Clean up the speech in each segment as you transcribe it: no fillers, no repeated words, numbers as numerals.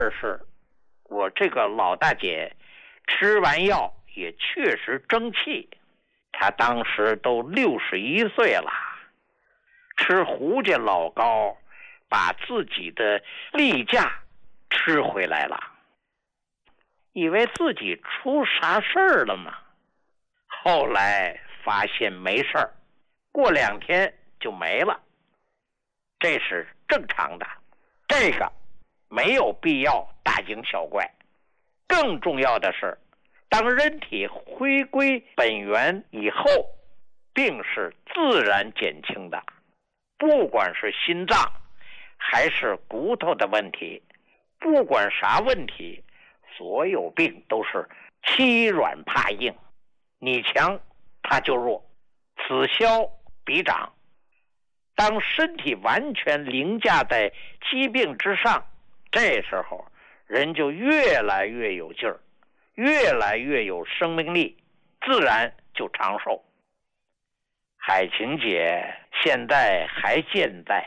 是我这个老大姐吃完药也确实争气，她当时都61岁了，吃胡家老高把自己的例假吃回来了，以为自己出啥事儿了嘛，后来发现没事儿，过2天就没了，这是正常的，这个没有必要大惊小怪。更重要的是，当人体回归本源以后，病是自然减轻的，不管是心脏还是骨头的问题，不管啥问题，所有病都是欺软怕硬，你强它就弱，此消彼长。当身体完全凌驾在疾病之上，这时候人就越来越有劲儿，越来越有生命力，自然就长寿。海琴姐现在还健在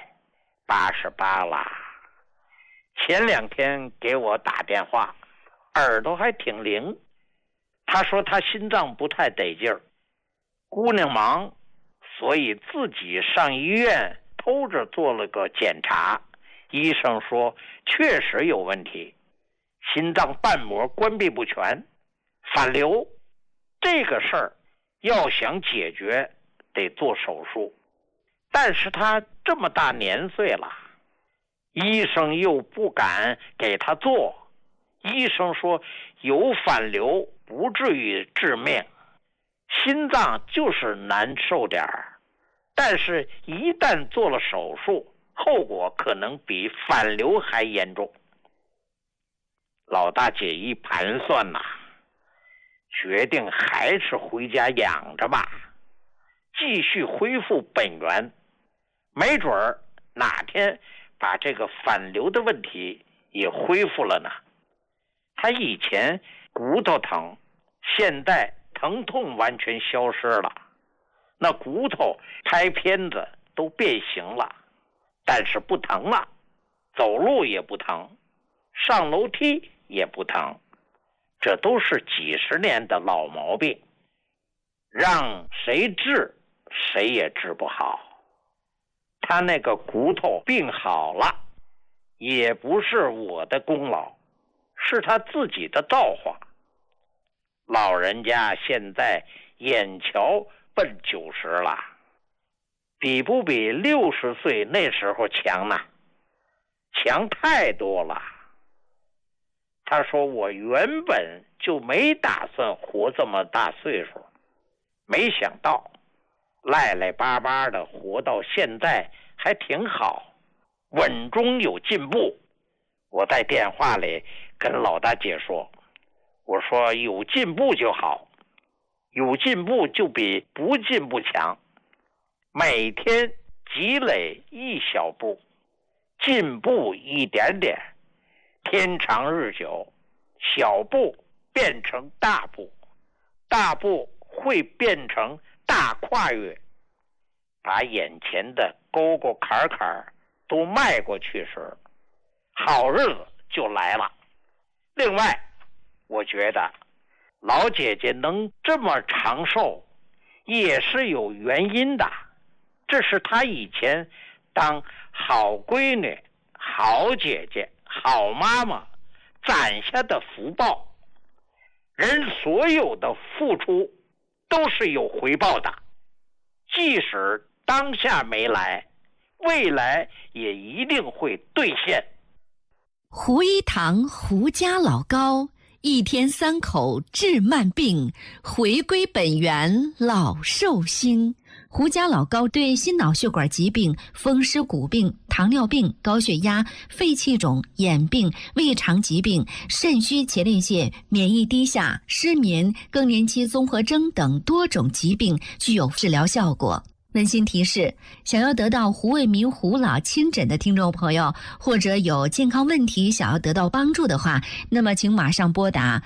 ，88了。前2天给我打电话，耳朵还挺灵。她说她心脏不太得劲儿，姑娘忙，所以自己上医院偷着做了个检查，医生说确实有问题，心脏瓣膜关闭不全，反流。这个事儿要想解决得做手术，但是他这么大年岁了，医生又不敢给他做，医生说有反流不至于致命，心脏就是难受点儿，但是一旦做了手术，后果可能比反流还严重。老大姐一盘算呐，决定还是回家养着吧，继续恢复本源，没准儿哪天把这个反流的问题也恢复了呢。她以前骨头疼，现在疼痛完全消失了，那骨头拍片子都变形了，但是不疼了，走路也不疼，上楼梯也不疼，这都是几十年的老毛病，让谁治谁也治不好。他那个骨头病好了，也不是我的功劳，是他自己的造化。老人家现在眼瞧奔90了，比不比60岁那时候强呢？强太多了。他说我原本就没打算活这么大岁数，没想到赖赖巴巴的活到现在还挺好，稳中有进步。我在电话里跟老大姐说，我说有进步就好，有进步就比不进步强，每天积累一小步，进步一点点，天长日久，小步变成大步，大步会变成大跨越，把眼前的沟沟坎坎都迈过去时，好日子就来了。另外，我觉得老姐姐能这么长寿也是有原因的，这是她以前当好闺女、好姐姐、好妈妈攒下的福报。人所有的付出都是有回报的，即使当下没来，未来也一定会兑现。 胡一堂胡家老高，1天3口治慢病，回归本源老寿星。胡家老高对心脑血管疾病、风湿骨病、糖尿病、高血压、肺气肿、眼病、胃肠疾病、肾虚前列腺、免疫低下、失眠、更年期综合征等多种疾病具有治疗效果。温馨提示，想要得到胡卫民胡老亲诊的听众朋友，或者有健康问题想要得到帮助的话，那么请马上拨打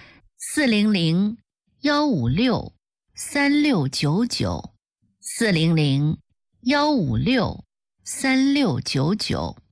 400-156-3699 400-156-3699。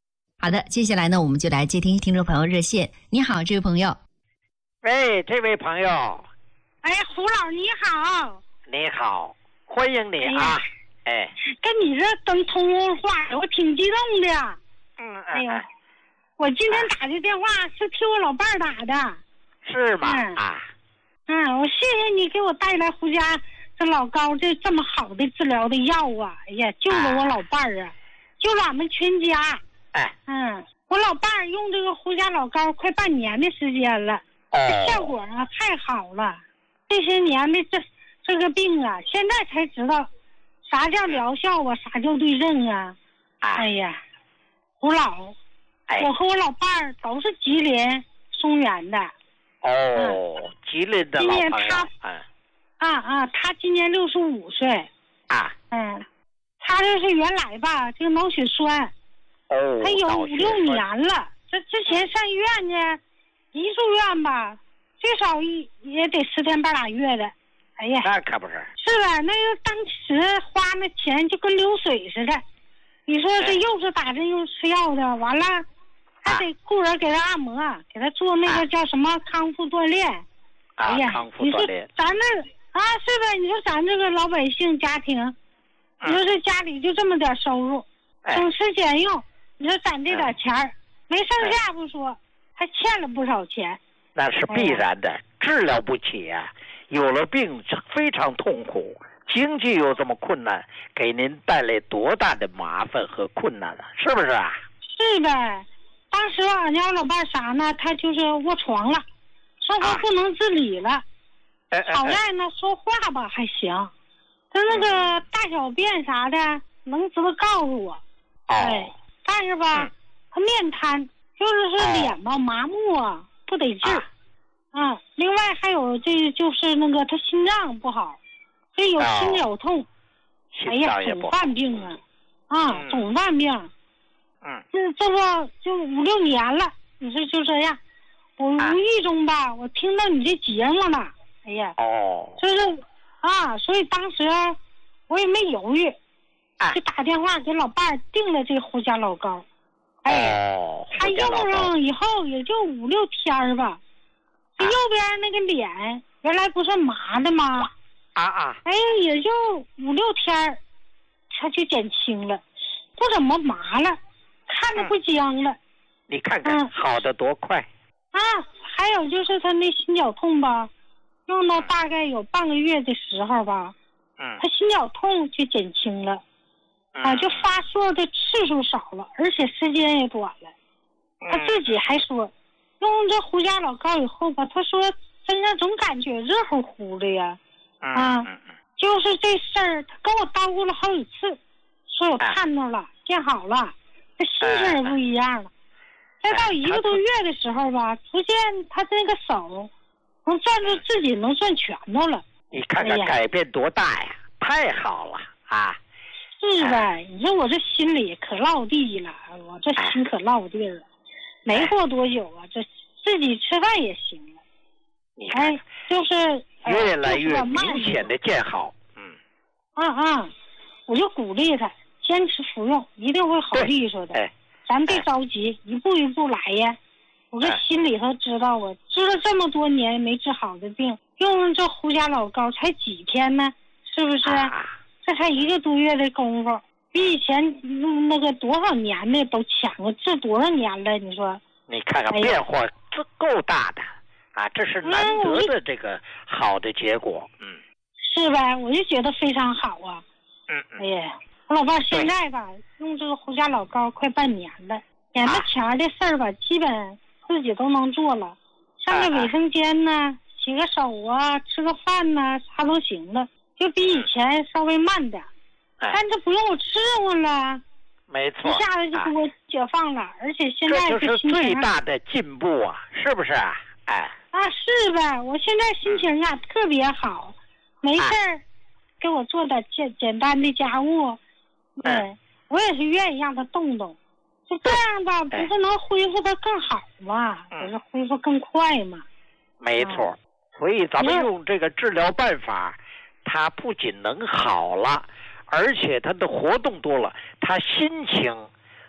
好的，接下来呢，我们就来接听听众朋友热线。你好，这位朋友。 喂，这位朋友。 哎，胡老你好。 你好，欢迎你啊。哎， 跟你这等通话，我挺激动的。哎呦，我今天打的电话是替我老伴儿打的。 是吗？ 我谢谢你给我带来胡家这老高这么好的治疗的药啊！哎呀，救了我老伴儿啊，救了俺们全家。我老伴儿用这个胡家老高快半年的时间了，效果啊太好了。这些年的这个病啊，现在才知道啥叫疗效啊，啥叫对症啊。哎呀，胡老，我和我老伴儿都是吉林松原的。 吉林的老朋友。 他今年65岁。他这是原来吧，这个脑血栓。他有5、6年了。这之前上医院呢，一住院吧，最少也得10天半拉月的。哎呀， 那可不是。 是吧？那个当时花那钱就跟流水似的。你说这又是打针又吃药的，完了还得雇人给他按摩，给他做那个叫什么康复锻炼。哎呀， 康复锻炼。 咱这是的，你说咱这个老百姓家庭，你说这家里就这么点收入，省吃俭用，你说攒这点钱儿，没剩下不说，还欠了不少钱。 那是必然的，治疗不起啊！有了病非常痛苦，经济又这么困难，给您带来多大的麻烦和困难啊？是不是啊？ 是呗，当时俺家老伴啥呢？他就是卧床了，生活不能自理了。好在呢，说话吧还行，他那个大小便啥的能知道告诉我。但是吧，他面瘫，就是脸吧麻木啊，不得劲儿。另外还有这就是那个他心脏不好，这有心绞痛。哎呀，总犯病啊！总犯病。这不就5、6年了？你说就这样，我无意中吧，我听到你这节目了。哎呀，就是所以当时我也没犹豫，就打电话给老伴儿订了这胡家老高。他用上以后也就5、6天吧，这右边那个脸原来不是麻的吗？也就5、6天，他就减轻了，不怎么麻了，看着不僵了。 你看看，好的多快！ 还有就是他那心绞痛吧。用到大概有半个月的时候吧，他心绞痛就减轻了，就发作的次数少了，而且时间也短了。他自己还说，用这胡家老高以后吧，他说身上总感觉热乎乎的呀。就是这事儿，他跟我叨咕了好几次，说我看到了，见好了，他心情也不一样了。再到1个多月的时候吧，逐渐他这个手。能攥住自己能攥拳头了， 你看看改变多大呀！太好了啊！ 是呗，你说我这心里可落地了，我这心可落地了。没过多久啊，这自己吃饭也行了。就是越来越明显的见好。 我就鼓励他坚持服用，一定会好利索的。咱别着急，一步一步来呀。我这心里头知道啊，治了这么多年没治好的病，用这胡家老高才几天呢，是不是？这才1个多月的功夫，比以前那个多少年的都强了，治多少年了？你说？ 你看看变化，这够大的这是难得的这个好的结果。 是呗，我就觉得非常好啊。哎呀，我老伴现在吧，用这个胡家老高快半年了，眼巴前的事儿吧，基本自己都能做了，上个卫生间呢，洗个手啊，吃个饭呢，啥都行了，就比以前稍微慢点，但这不用我伺候了， 没错， 一下子就给我解放了，而且现在这就是最大的进步啊，是不是啊？ 是呗，我现在心情啊特别好，没事儿给我做点简单的家务，我也是愿意让他动动。就这样吧，不是能恢复的更好吗？不是恢复更快吗？ 没错，所以咱们用这个治疗办法，他不仅能好了，而且他的活动多了，他心情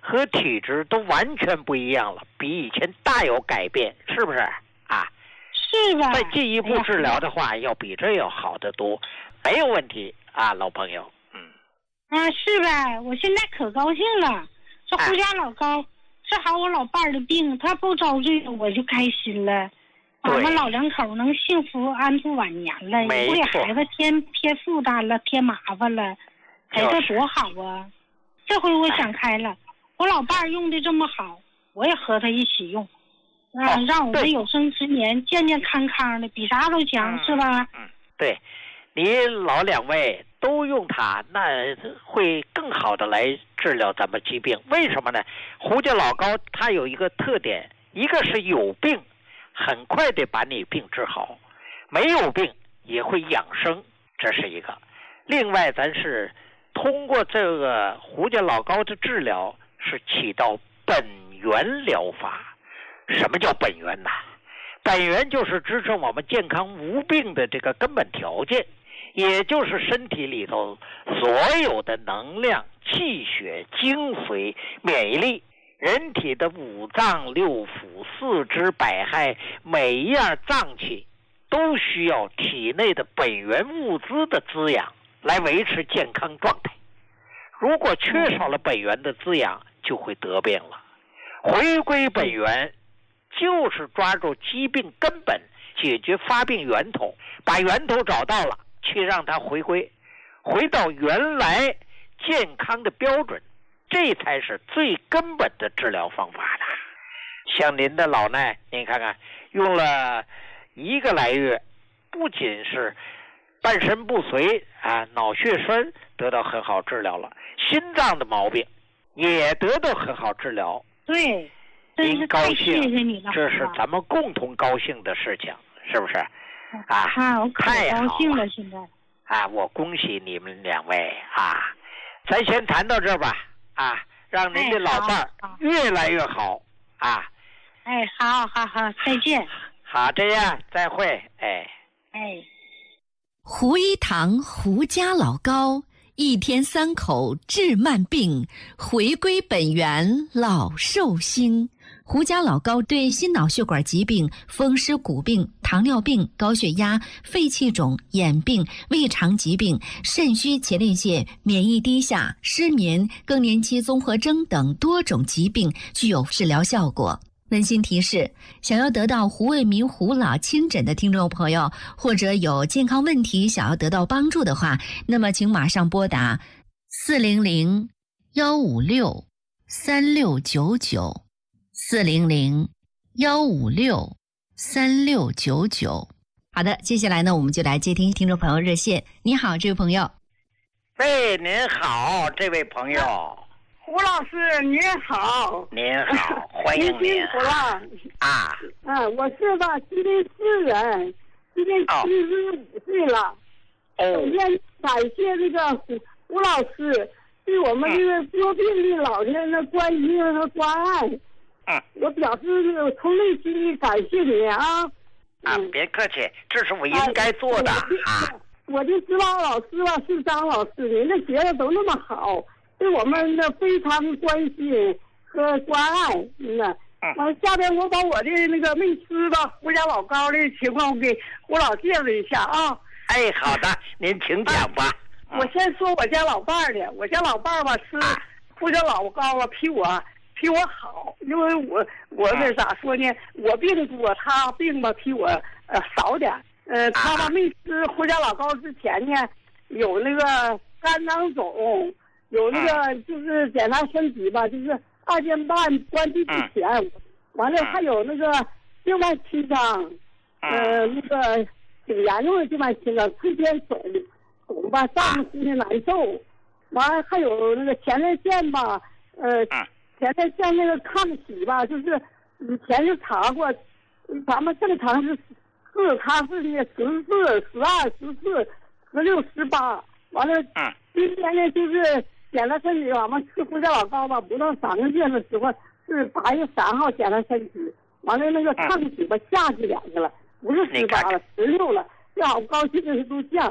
和体质都完全不一样了，比以前大有改变，是不是啊？ 是吧？ 再进一步治疗的话，要比这要好得多，没有问题啊，老朋友。 是呗，我现在可高兴了。这胡家老高治好我老伴儿的病，他不遭罪，我就开心了。俺们老两口能幸福安度晚年了，也不给孩子添负担了，添麻烦了，哎，这多好啊！这回我想开了，我老伴儿用的这么好，我也和他一起用，让我们有生之年健健康康的，比啥都强，是吧？ 对，你老两位都用它，那会更好的来治疗咱们疾病。为什么呢？胡家老高它有一个特点，一个是有病很快的把你病治好，没有病也会养生，这是一个。另外咱是通过这个胡家老高的治疗，是起到本源疗法。什么叫本源呢？本源就是支撑我们健康无病的这个根本条件，也就是身体里头所有的能量、气血、精髓、免疫力，人体的五脏六腑、四肢百骸，每一样脏器都需要体内的本源物资的滋养来维持健康状态。如果缺少了本源的滋养，就会得病了。回归本源就是抓住疾病根本，解决发病源头，把源头找到了，去让它回到原来健康的标准，这才是最根本的治疗方法的。像您的老奈，您看看用了1个来月，不仅是半身不遂脑血栓得到很好治疗了，心脏的毛病也得到很好治疗。 对， 您高兴， 谢谢你了， 这是咱们共同高兴的事情，是不是？ 我可高兴了，现在我恭喜你们两位咱先谈到这儿吧让您的老伴儿越来越好好，再见。 好，这样再会。 胡一堂胡家老高1天3口治慢病，回归本源老寿星。胡家老高对心脑血管疾病、风湿骨病、糖尿病、高血压、肺气肿、眼病、胃肠疾病、肾虚前列腺、免疫低下、失眠、更年期综合征等多种疾病具有治疗效果。温馨提示：想要得到胡卫民胡老亲诊的听众朋友，或者有健康问题想要得到帮助的话，那么请马上拨打400-156-3699 400-156-3699。好的，接下来呢，我们就来接听听众朋友热线。你好，这位朋友。 喂，您好，这位朋友。 胡老师您好。 您好，欢迎您。 辛苦了我是吧74人，今年75岁了。首先感谢这个胡老师对我们这个多病的老人的关心和关爱。我表示从内心里感谢你别客气，这是我应该做的我就知道老师是张老师，您的学的都那么好，对我们的非常关心和关爱。下边我把我的那个没吃的胡家老高的情况给胡老介绍一下好的，您请讲吧。 我先说我家老伴儿的，我家老伴儿吃胡家老高比我好，因为我这咋说呢？我病多，他病吧比我少点。他吧没吃胡家老高之前呢，有那个肝囊肿，有那个就是检查身体吧，就是2天半关闭之前，完了还有那个静脉曲张，那个挺严重的静脉曲张，推天肿吧，上呼吸难受，完了还有那个前列腺吧，前列腺那个抗体吧，就是以前就查过，咱们正常是他是那14、12、14、16、18，完了今天呢就是检查身体，我们吃胡家老高吧，不到3个月的时候是8月3号检查身体，完了那个抗体吧下去2个了，不是18了，16了，这好高兴的都像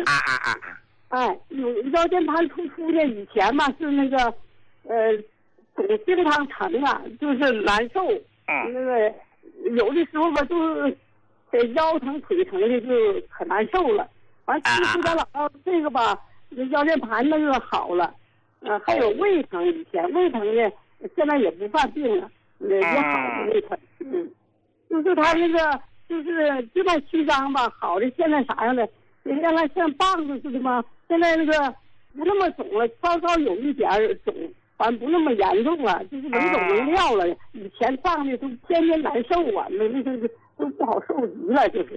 有腰间盘突出的，以前嘛是那个总经常疼啊，就是难受。那个有的时候吧，就是腰疼腿疼的，就可难受了。完吃胡椒老膏这个吧，腰间盘那个好了。还有胃疼，以前胃疼的，现在也不犯病了，也好了胃疼。就是他那个就是就那虚张吧，好的现在啥样的？原来像棒子似的吗？现在那个不那么肿了，稍稍有一点肿，反正不那么严重了，就是能走能尿了。以前胀的都天天难受啊，那都不好受极了，就是，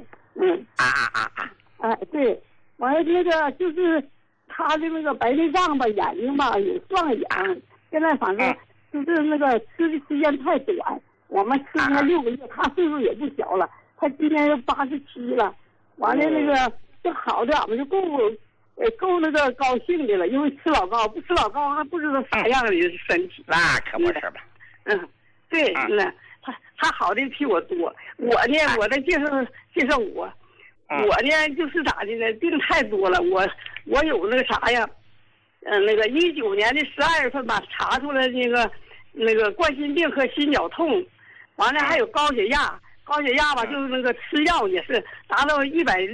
对，完了那个就是他的那个白内障吧，眼睛吧有双眼，现在反正就是那个吃的时间太短，我们吃了6个月，他岁数也不小了，他今年87了，完了那个就好的，俺们就够那个高兴的了，因为吃老高，不吃老高还不知道啥样的身体。 那可不是吧？ 对，他好的比我多。我呢，我再介绍我，我呢就是咋的呢？病太多了，我有那个啥呀，那个19年的12月份吧，查出来那个冠心病和心绞痛，完了还有高血压。高血压吧，就是那个吃药也是达到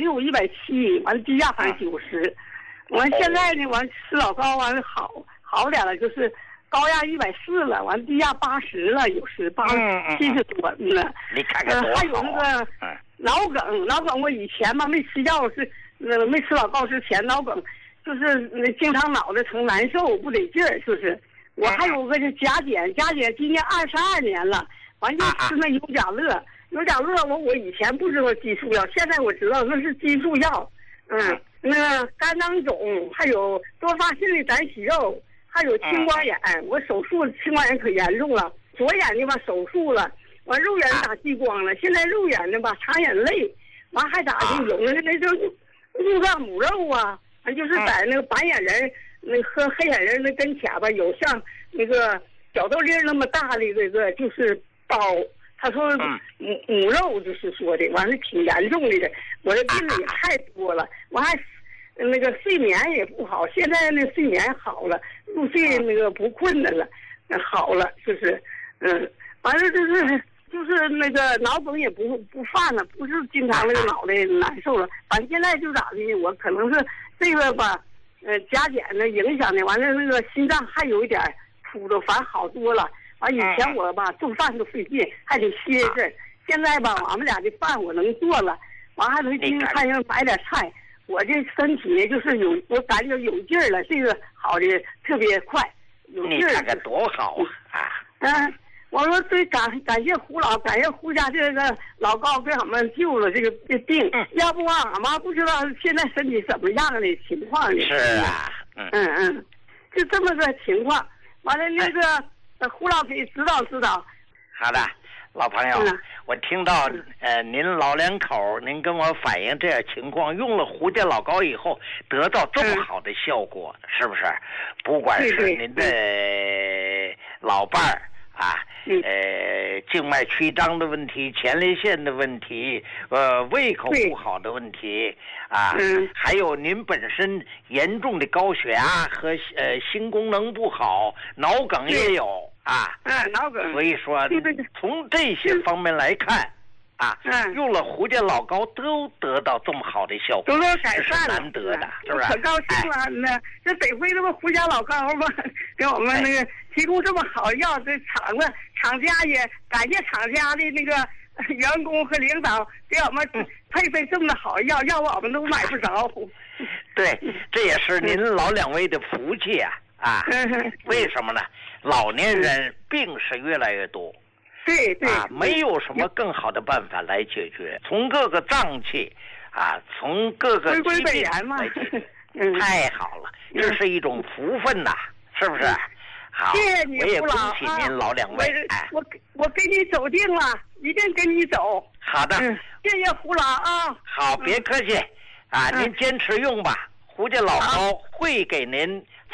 160、170，完了低压反正90。完现在呢，完吃老高完了好点了，就是高压140了，完低压80了，有时70多了。 你看看多好。 还有那个脑梗我以前嘛没吃药是没吃老高之前脑梗就是经常脑袋疼难受不得劲儿，就是我还有个甲减今年22年了，完就吃那优甲乐。有点乐我以前不知道激素药，现在我知道那是激素药。那个肝囊肿，还有多发性的胆息肉，还有青光眼。我手术青光眼可严重了，左眼睛吧手术了，完肉眼打激光了，现在肉眼睛吧长眼泪，完还咋的有那就入脏母肉啊，就是在那个白眼人那和黑眼人那跟前吧，有像那个小豆粒那么大的这个就是包。他说母肉就是说的，完了挺严重的，我的病也太多了，我还那个睡眠也不好，现在那睡眠好了，入睡那个不困难了，好了就是完了就是那个脑梗也不犯了，不是经常那个脑袋难受了，反正现在就咋的，我可能是这个吧甲减的影响的，完了那个心脏还有一点突突，反正好多了。完以前我吧做饭都费劲，还得歇一阵。现在吧，俺们俩的饭我能做了，完还能还能买点菜。我这身体呢，就是我感觉有劲儿了，这个好的特别快，有劲儿。 你看看多好啊！ 我说对，感谢胡老，感谢胡家这个老高给俺们救了这个病，要不俺妈不知道现在身体怎么样的情况呢？ 是啊， 就这么个情况。完了那个。胡老给指导指导。 好的，老朋友，我听到您老两口您跟我反映这样情况，用了胡家老膏以后得到这么好的效果，是不是？不管是您的老伴儿静脉曲张的问题、前列腺的问题、胃口不好的问题还有您本身严重的高血压和心功能不好，脑梗也有脑梗。 所以说从这些方面来看用了胡家老膏都得到这么好的效果， 都改善了， 难得的，是不是？ 可高兴了，这得亏这么胡家老膏吧，给我们那个提供这么好药，这厂家也感谢厂家的那个员工和领导给我们配备这么好药，要我们都买不着。 对，这也是您老两位的福气为什么呢？老年人病是越来越多。 对， 没有什么更好的办法来解决，从各个脏器从各个疾病来解决，太好了，这是一种福分呐，是不是？好， 谢谢你， 我也恭喜您老两位。 我跟你走定了，一定跟你走。 好的， 谢谢胡老好，别客气您坚持用吧，胡家老膏会给您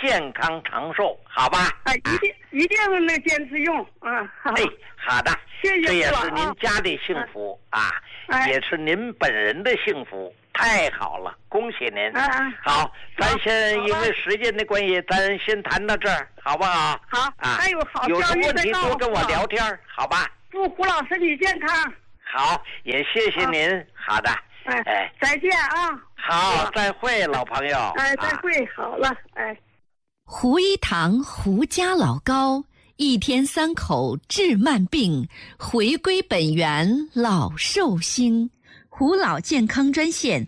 健康长寿，好吧？ 哎，一定能坚持用啊！ 哎，好的， 谢谢， 这也是您家的幸福啊，也是您本人的幸福，太好了，恭喜您！好，咱先因为时间的关系，咱先谈到这儿，好不好？ 好，还有好有什么问题多跟我聊天，好吧？ 祝胡老身体健康。 好，也谢谢您。好的， 哎，再见啊！ 好，再会，老朋友。 哎，再会，好了，哎。 胡一堂胡家老高，一天3口治慢病，回归本源老寿星。胡老健康专线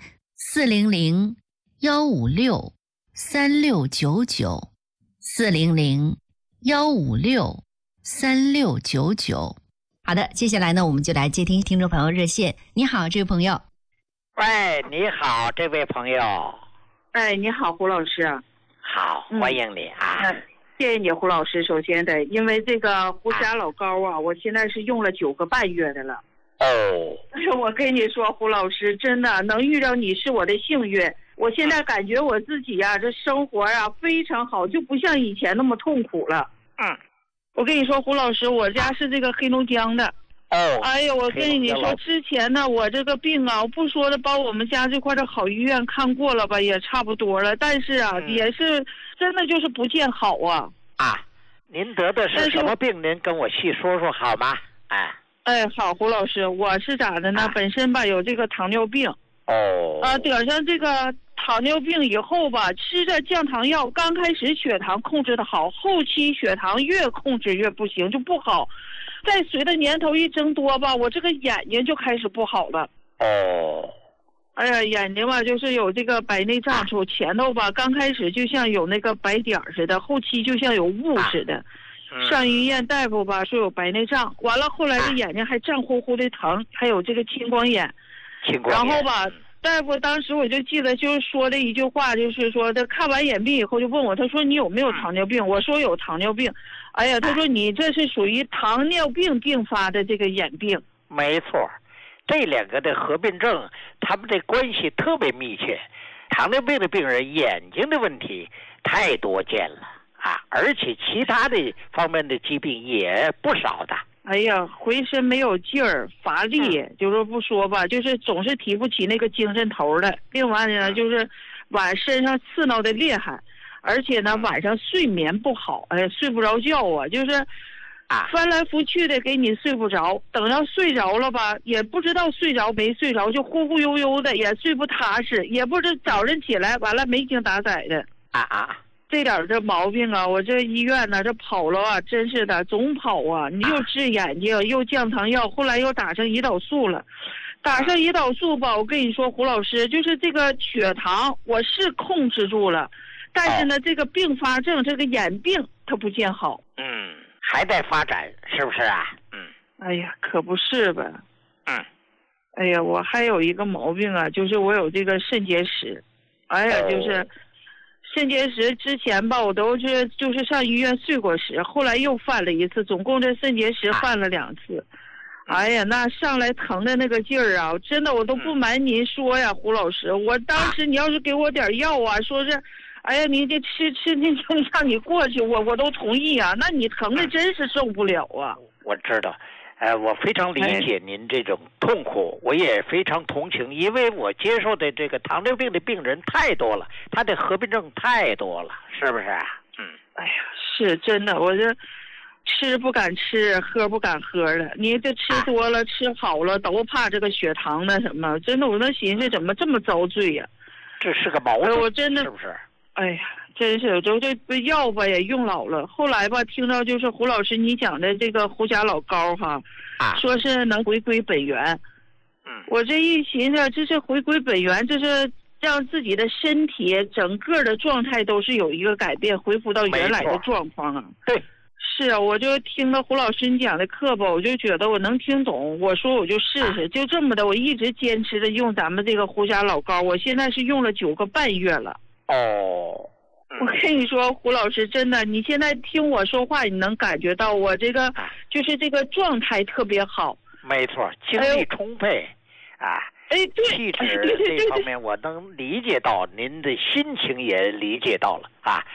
400-156-3699，400-156-3699。好的，接下来呢，我们就来接听听众朋友热线。你好，这位朋友。 喂，你好，这位朋友。 哎，你好，胡老师。 好，欢迎你啊！ 谢谢你，胡老师。首先得，因为这个胡家老高啊，我现在是用了9个半月的了。 哦。 我跟你说，胡老师，真的能遇到你是我的幸运。我现在感觉我自己呀，这生活啊非常好，就不像以前那么痛苦了。我跟你说，胡老师，我家是这个黑龙江的。哎呀，我跟你说，之前呢，我这个病啊，我不说的，把我们家这块的好医院看过了吧，也差不多了。但是啊，也是真的就是不见好啊。 您得的是什么病？您跟我细说说好吗？ 哎，好，胡老师，我是咋的呢？本身吧有这个糖尿病。得上这个糖尿病以后吧，吃着降糖药，刚开始血糖控制的好，后期血糖越控制越不行，就不好。再随着年头一增多吧，我这个眼睛就开始不好了。哎呀，眼睛吧就是有这个白内障，从前头吧刚开始就像有那个白点似的，后期就像有雾似的。上医院大夫吧说有白内障，完了后来这眼睛还胀乎乎的疼，还有这个青光眼。然后吧，大夫当时我就记得就是说了一句话，就是说他看完眼病以后就问我，他说你有没有糖尿病？我说有糖尿病。哎呀，他说你这是属于糖尿病并发的这个眼病。 没错，这2个的合并症，他们的关系特别密切。糖尿病的病人眼睛的问题太多见了而且其他的方面的疾病也不少的。 哎呀，浑身没有劲儿，乏力，就是不说吧，就是总是提不起那个精神头来。另外呢，就是身上刺挠的厉害，而且呢晚上睡眠不好，睡不着觉啊，就是翻来覆去的给你睡不着，等到睡着了吧，也不知道睡着没睡着，就忽忽悠悠的，也睡不踏实，也不知早晨起来完了没精打采的。这点这毛病啊，我这医院呢这跑了啊，真是的，总跑啊！你又治眼睛，又降糖药，后来又打上胰岛素了。打上胰岛素吧，我跟你说，胡老师，就是这个血糖我是控制住了，但是呢，这个并发症，这个眼病它不见好。 还在发展，是不是啊？ 哎呀，可不是吧。哎呀，我还有一个毛病啊，就是我有这个肾结石。哎呀，就是肾结石之前吧，我都是就是上医院睡过石，后来又犯了一次，总共这肾结石犯了2次。哎呀，那上来疼的那个劲儿啊，真的我都不瞒您说呀，胡老师，我当时你要是给我点药啊，说是，哎呀，你这吃那就让你过去，我都同意啊。那你疼的真是受不了啊。 我知道。我非常理解您这种痛苦，我也非常同情，因为我接受的这个糖尿病的病人太多了，他的合并症太多了，是不是啊？ 哎呀，是真的，我这吃不敢吃，喝不敢喝的。你这吃多了，吃好了，都怕这个血糖那什么。真的，我那寻思怎么这么遭罪呀？ 这是个毛病， 我真的是不是？ 哎呀，真是，这药吧也用老了。后来吧，听到就是胡老师你讲的这个胡家老高哈，说是能回归本源。我这一寻思，这是回归本源，这是让自己的身体整个的状态都是有一个改变，恢复到原来的状况啊。 对。 是啊，我就听了胡老师你讲的课吧，我就觉得我能听懂，我说我就试试，就这么的，我一直坚持着用咱们这个胡家老高，我现在是用了9个半月了。我跟你说，胡老师，真的，你现在听我说话，你能感觉到我这个就是这个状态特别好。 没错，精力充沛对， 气质这方面我能理解到，您的心情也理解到了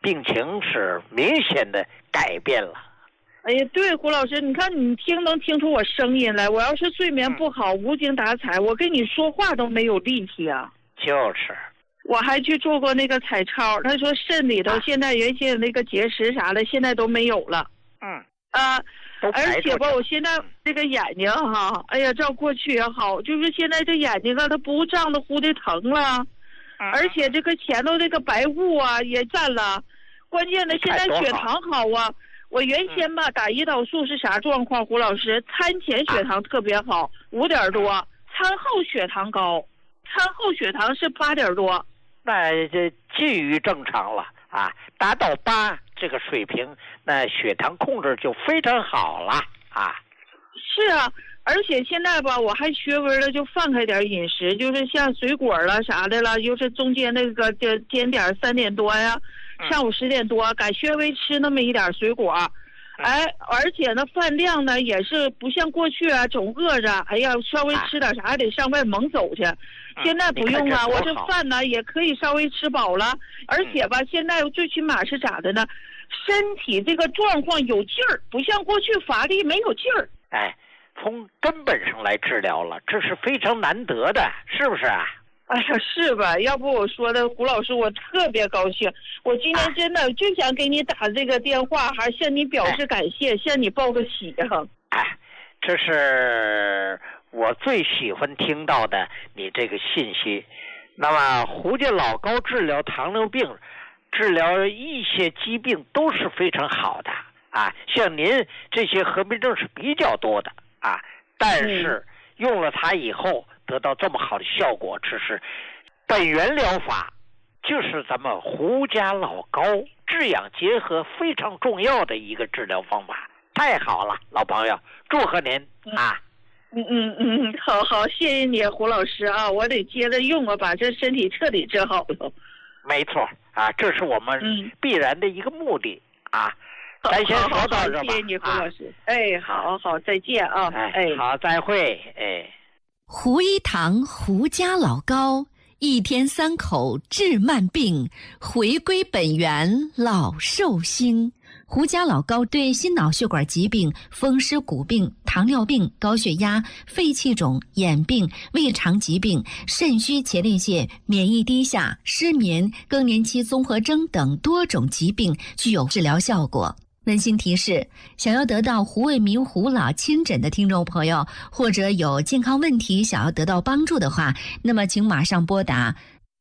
病情是明显的改变了。 哎呀，对，胡老师，你看你能听出我声音来？我要是睡眠不好，无精打采，我跟你说话都没有力气啊。 就是， 我还去做过那个彩超，他说肾里头现在原先那个结石啥的，现在都没有了。而且吧，我现在这个眼睛哈，哎呀，照过去也好，就是现在这眼睛啊，它不胀得乎的疼了，而且这个前头这个白雾啊也占了，关键的现在血糖好啊。我原先吧打胰岛素是啥状况？胡老师，餐前血糖特别好，5点多，餐后血糖高，餐后血糖是8点多， 那这近于正常了啊，达到8这个水平，那血糖控制就非常好了啊。 是啊，而且现在吧，我还学微了，就放开点饮食，就是像水果了啥的了，就是中间那个就点3点多呀。下午10点多，敢稍微吃那么一点水果，哎，而且呢，饭量呢也是不像过去啊，总饿着，哎呀，稍微吃点啥还得上外猛走去。现在不用啊，我这饭呢也可以稍微吃饱了，而且吧，现在最起码是咋的呢？身体这个状况有劲儿，不像过去乏力没有劲儿。 哎，从根本上来治疗了，这是非常难得的，是不是啊？ 哎呀，是吧？要不我说的胡老师，我特别高兴。我今天真的就想给你打这个电话，还向你表示感谢，向你报个喜啊！ 哎，这是我最喜欢听到的你这个信息。那么胡家老高治疗糖尿病、治疗一些疾病都是非常好的啊。像您这些合并症是比较多的啊，但是用了它以后得到这么好的效果，这是本源疗法，就是咱们胡家老高治养结合非常重要的一个治疗方法。太好了，老朋友，祝贺您啊！ 好，谢谢你，胡老师啊，我得接着用啊，把这身体彻底治好了。 没错啊，这是我们必然的一个目的啊。咱先说到这吧。 谢谢你，胡老师。哎，好，再见啊！ 哎，好，再会。哎， 胡一堂胡家老高，1天3口治慢病，回归本源老寿星。胡家老高对心脑血管疾病、风湿骨病、糖尿病、高血压、肺气肿、眼病、胃肠疾病、肾虚前列腺、免疫低下、失眠、更年期综合征等多种疾病具有治疗效果。温馨提示：想要得到胡卫民胡老亲诊的听众朋友，或者有健康问题想要得到帮助的话，那么请马上拨打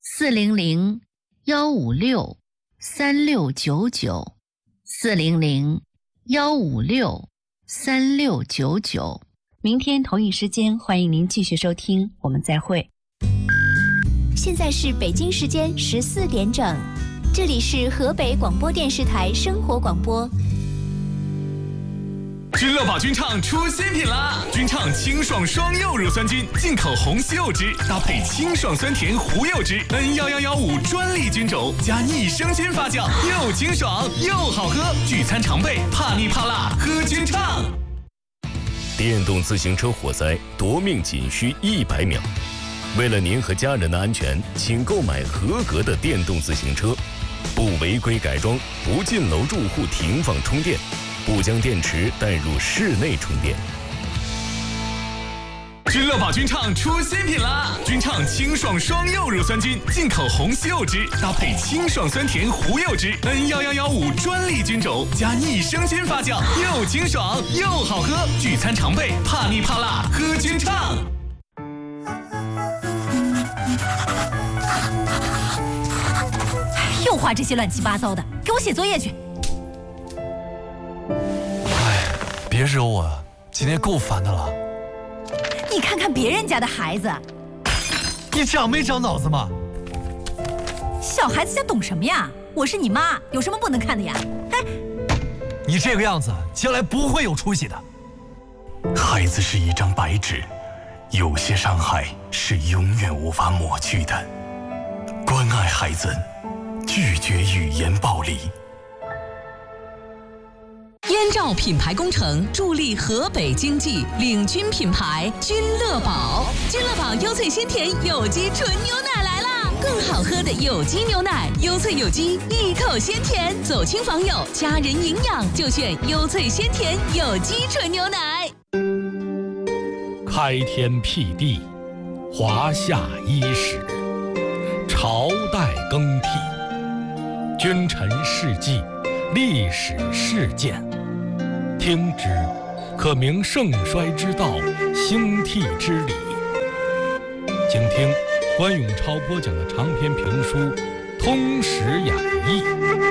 400-156-3699。400-156-3699。明天同一时间，欢迎您继续收听，我们再会。 现在是北京时间14点整，这里是河北广播电视台生活广播。 君乐宝菌畅出新品啦！菌畅清爽双柚乳酸菌，进口红西柚汁，搭配清爽酸甜胡柚汁，N11115专利菌种，加逆生菌发酵，又清爽又好喝。聚餐常备，怕腻怕辣，喝菌畅。 电动自行车火灾夺命仅需100秒。为了您和家人的安全，请购买合格的电动自行车，不违规改装，不进楼住户停放充电，不将电池带入室内充电。 君乐宝菌畅出新品啦！菌畅清爽双柚乳酸菌，进口红西柚汁，搭配清爽酸甜胡柚汁，N11115专利菌种，加逆生菌发酵，又清爽又好喝。聚餐常备，怕腻怕辣，喝菌畅。 又画这些乱七八糟的，给我写作业去。 别惹我啊，今天够烦的了。 你看看别人家的孩子， 你长没长脑子吗？ 小孩子家懂什么呀？我是你妈，有什么不能看的呀？哎， 你这个样子，将来不会有出息的。 孩子是一张白纸，有些伤害是永远无法抹去的。关爱孩子，拒绝语言暴力。 燕赵品牌工程助力河北经济，领军品牌君乐宝。君乐宝优萃鲜甜有机纯牛奶来啦！ 更好喝的有机牛奶，优萃有机，一口鲜甜，走亲访友，家人营养就选优萃鲜甜有机纯牛奶。 开天辟地，华夏伊始，朝代更替，君臣事迹，历史事件，听之可明盛衰之道，兴替之理。请听关永超播讲的长篇评书《通史演义》。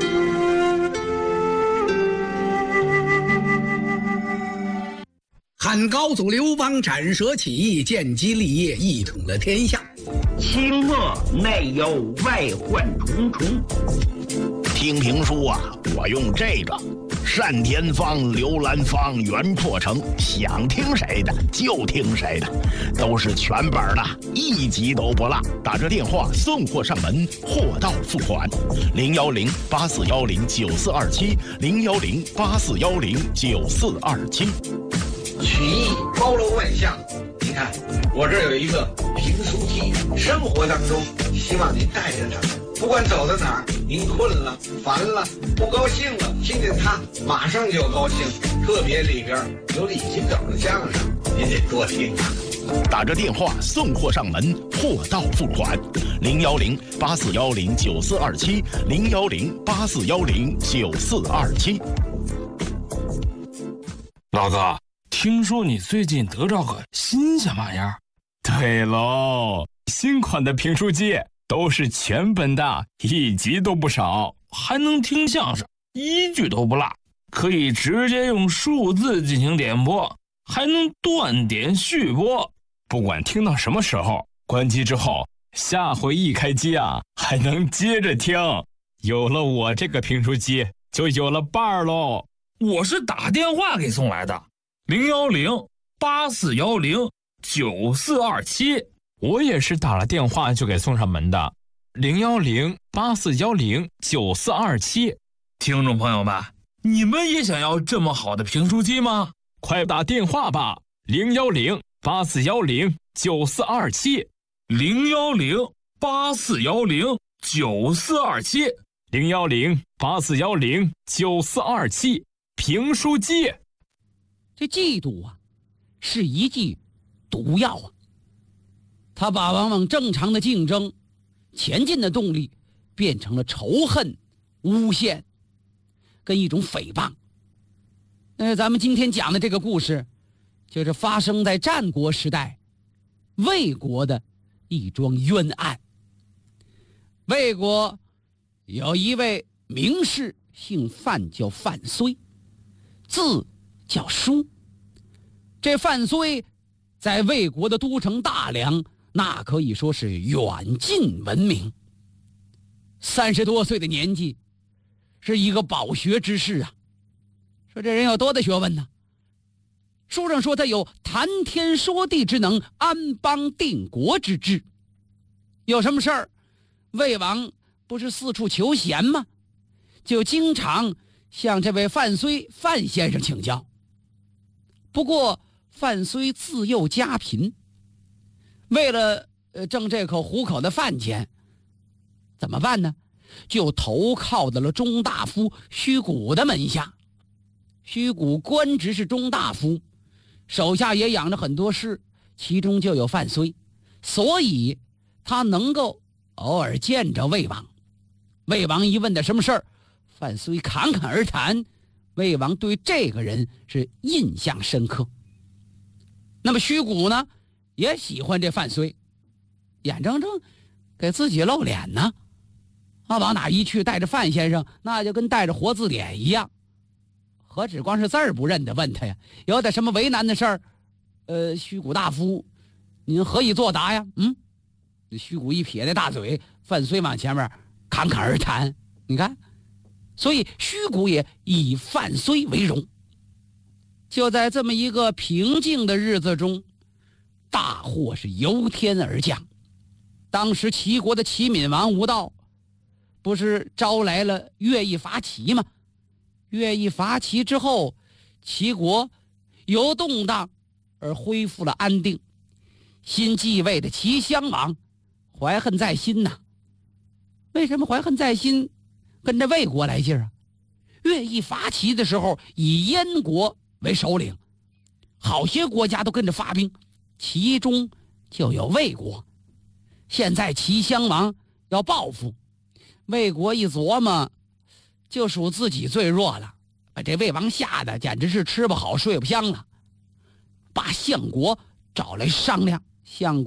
汉高祖刘邦斩蛇起义，建基立业，一统了天下。 清末内忧外患重重。 听评书啊，我用这个单田芳、刘兰芳、袁阔成，想听谁的就听谁的，都是全本的，一集都不落。打这电话送货上门，货到付款。010-8410-9427，010-8410-9427。 曲艺包罗万象，你看我这有一个评书机，生活当中希望您带着它，不管走到哪儿，您困了、烦了、不高兴了，听见它马上就高兴。特别里边有李金斗的相声，您得多听啊。 打着电话送货上门，货到付款。010-8410-9427，010-8410-9427。 老哥，听说你最近得着个新鲜玩意儿？ 对喽，新款的评书机都是全本的，一集都不少， 还能听相声，一句都不落，可以直接用数字进行点播，还能断点续播。 不管听到什么时候，关机之后，下回一开机啊，还能接着听。有了我这个评书机，就有了伴儿喽。 我是打电话给送来的，010-8410-9427。 我也是打了电话就给送上门的，010-8410-9427。 听众朋友们，你们也想要这么好的评书机吗？ 快打电话吧，010-8410-9427， 010-8410-9427， 010-8410-9427。评书机。 这嫉妒啊，是一剂毒药啊。它把往往正常的竞争、前进的动力变成了仇恨、诬陷，跟一种诽谤。咱们今天讲的这个故事，就是发生在战国时代魏国的一桩冤案。魏国有一位名士，姓范，叫范睢，字叫叔。这范睢在魏国的都城大梁，那可以说是远近闻名。30多岁的年纪，是一个饱学之士啊。说这人有多大学问呢？书上说他有谈天说地之能，安邦定国之志。有什么事儿，魏王不是四处求贤吗？就经常向这位范睢范先生请教。不过范睢自幼家贫，为了挣这口糊口的饭钱，怎么办呢？就投靠到了中大夫虚谷的门下。虚谷官职是中大夫，手下也养着很多士，其中就有范睢，所以他能够偶尔见着魏王。魏王一问他什么事儿，范睢侃侃而谈，魏王对这个人是印象深刻。那么虚谷呢，也喜欢这范睢，眼睁睁给自己露脸呢，往哪一去带着范先生，那就跟带着活字典一样。何止光是字儿不认得，问他呀，有点什么为难的事儿，虚谷大夫，您何以作答呀？虚谷一撇那大嘴，范睢往前面侃侃而谈。你看，所以虚谷也以范睢为荣。就在这么一个平静的日子中，大祸是由天而降。当时齐国的齐闵王无道不是招来了乐毅伐齐吗？乐毅伐齐之后，齐国由动荡而恢复了安定。新继位的齐襄王怀恨在心呐， 为什么怀恨在心，跟着魏国来劲儿啊？乐毅发起的时候以燕国为首领，好些国家都跟着发兵，其中就有魏国。现在齐襄王要报复，魏国一琢磨，就属自己最弱了，把这魏王吓得简直是吃不好睡不香了，把相国找来商量。相国